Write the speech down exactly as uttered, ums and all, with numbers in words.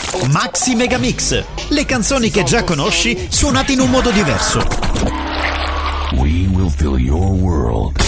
Maxi Megamix, le canzoni che già conosci suonate in un modo diverso. We will fill your world.